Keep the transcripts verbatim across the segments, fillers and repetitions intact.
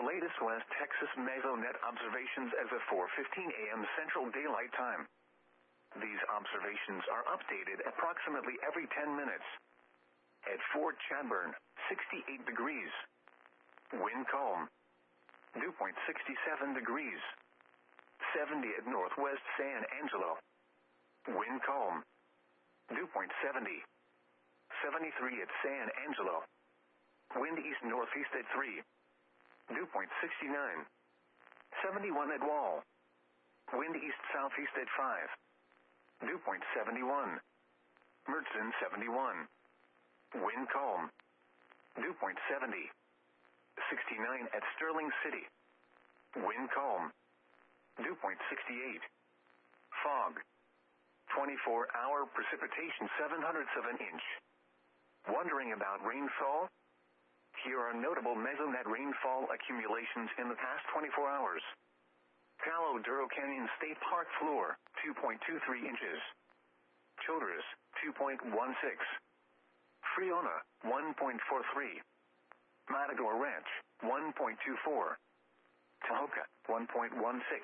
latest West Texas Mesonet observations as of four fifteen a m Central Daylight Time. These observations are updated approximately every ten minutes. At Fort Chadbourne, sixty-eight degrees. Wind calm. Dew point sixty-seven degrees. seventy at Northwest San Angelo. Wind calm. Dew point seventy. seventy-three at San Angelo. Wind east-northeast at three. Dew point sixty-nine. seventy-one at Wall. Wind east-southeast at five. Dew point seventy-one. Mertzen seventy-one. Wind calm. Dew point seventy. sixty-nine at Sterling City. Wind calm. Dew point sixty-eight. Fog. twenty-four hour precipitation seven hundredths of an inch. Wondering about rainfall? Here are notable Mesonet rainfall accumulations in the past twenty-four hours. Palo Duro Canyon State Park floor, two point two three inches. Childress, two point one six. Friona, one point four three. Matador Ranch, one point two four. Tahoka, one point one six.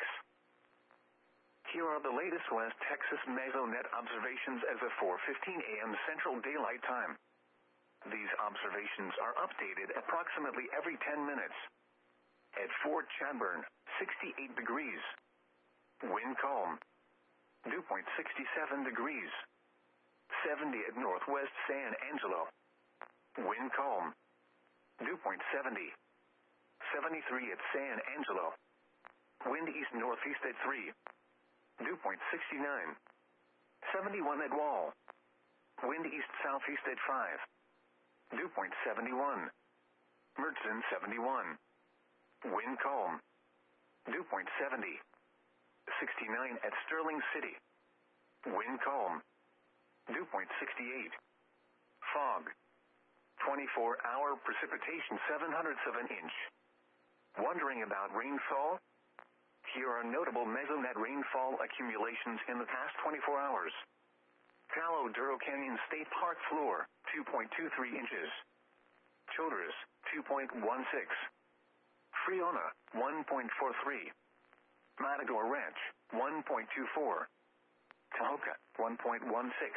Here are the latest West Texas Mesonet observations as of four fifteen a m Central Daylight Time. These observations are updated approximately every ten minutes. At Fort Chadbourne, sixty-eight degrees. Wind calm. Dew point sixty-seven degrees. seventy at Northwest San Angelo. Wind calm. Dew point seventy. seventy-three at San Angelo. Wind east-northeast at three. Dew point sixty-nine. seventy-one at Wall. Wind east-southeast at five. Dew point seventy-one. Mertzen seventy-one. Wind calm. Dew point seventy. sixty-nine at Sterling City. Wind calm. Dew point sixty-eight. Fog. twenty-four hour precipitation seven hundredths of an inch. Wondering about rainfall? Here are notable Mesonet rainfall accumulations in the past twenty-four hours. Palo Duro Canyon State Park floor, two point two three inches. Childress, two point one six. Friona, one point four three. Matador Ranch, one point two four. Tahoka, one point one six.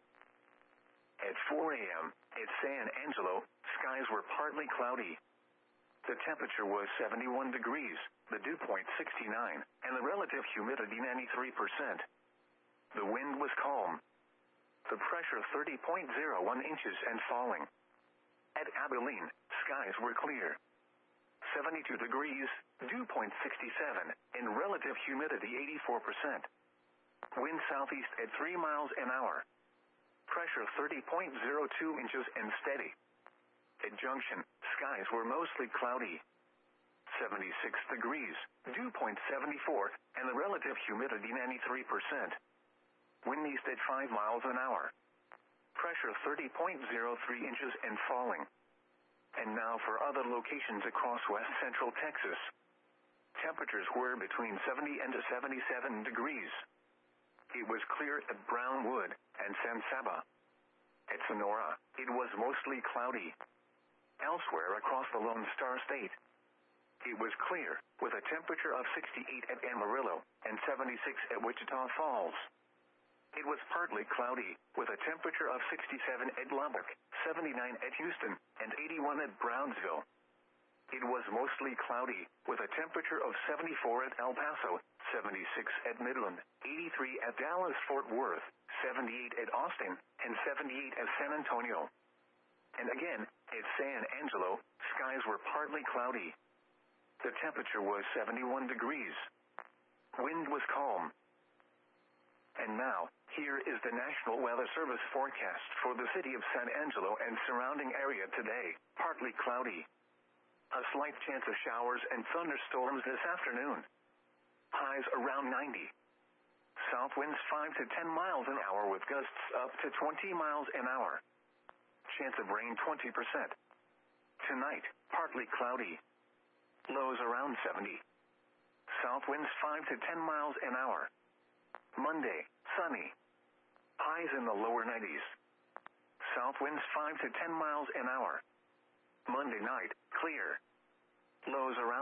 At four a m, at San Angelo, skies were partly cloudy. The temperature was seventy-one degrees, the dew point sixty-nine, and the relative humidity ninety-three percent. The wind was calm. The pressure thirty point zero one inches and falling. At Abilene, skies were clear. seventy-two degrees, dew point sixty-seven, and relative humidity eighty-four percent. Wind southeast at three miles an hour. Pressure thirty point zero two inches and steady. At Junction, skies were mostly cloudy. seventy-six degrees, dew point seventy-four, and the relative humidity ninety-three percent. Wind east at five miles an hour. Pressure thirty point zero three inches and falling. And now for other locations across west central Texas. Temperatures were between seventy and seventy-seven degrees. It was clear at Brownwood and San Saba. At Sonora, it was mostly cloudy. Elsewhere across the Lone Star State, it was clear, with a temperature of sixty-eight at Amarillo and seventy-six at Wichita Falls. It was partly cloudy, with a temperature of sixty-seven at Lubbock, seventy-nine at Houston, and eighty-one at Brownsville. It was mostly cloudy, with a temperature of seventy-four at El Paso, seventy-six at Midland, eighty-three at Dallas-Fort Worth, seventy-eight at Austin, and seventy-eight at San Antonio. And again, at San Angelo, skies were partly cloudy. The temperature was seventy-one degrees. Wind was calm. And now, here is the National Weather Service forecast for the city of San Angelo and surrounding area today. Partly cloudy. A slight chance of showers and thunderstorms this afternoon. Highs around ninety. South winds five to ten miles an hour with gusts up to twenty miles an hour. Chance of rain twenty percent. Tonight, partly cloudy. Lows around seventy. South winds five to ten miles an hour. Monday, sunny. Highs in the lower nineties. South winds five to ten miles an hour. Monday night, clear. Lows around